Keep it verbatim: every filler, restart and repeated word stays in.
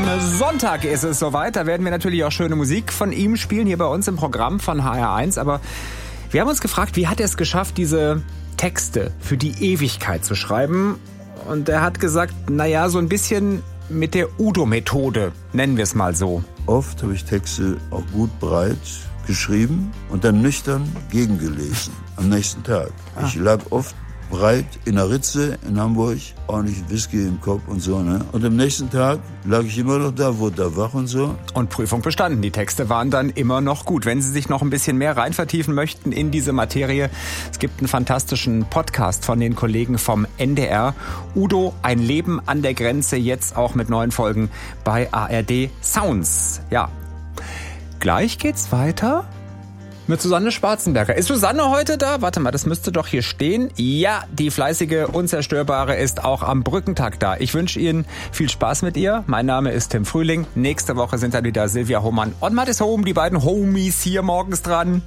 Sonntag ist es soweit. Da werden wir natürlich auch schöne Musik von ihm spielen, hier bei uns im Programm von H R eins. Aber wir haben uns gefragt, wie hat er es geschafft, diese Texte für die Ewigkeit zu schreiben? Und er hat gesagt, naja, so ein bisschen mit der Udo-Methode, nennen wir es mal so. Oft habe ich Texte auch gut breit geschrieben und dann nüchtern gegengelesen am nächsten Tag. Ah. Ich lag oft breit in der Ritze in Hamburg, ordentlich Whisky im Kopf und so, ne? Und am nächsten Tag lag ich immer noch da, wurde da wach und so. Und Prüfung bestanden. Die Texte waren dann immer noch gut. Wenn Sie sich noch ein bisschen mehr rein vertiefen möchten in diese Materie, es gibt einen fantastischen Podcast von den Kollegen vom N D R. Udo, ein Leben an der Grenze, jetzt auch mit neuen Folgen bei A R D Sounds. Ja, gleich geht's weiter mit Susanne Schwarzenberger. Ist Susanne heute da? Warte mal, das müsste doch hier stehen. Ja, die fleißige, unzerstörbare ist auch am Brückentag da. Ich wünsche Ihnen viel Spaß mit ihr. Mein Name ist Tim Frühling. Nächste Woche sind dann wieder Silvia Hohmann und Mathis Home, die beiden Homies hier morgens dran.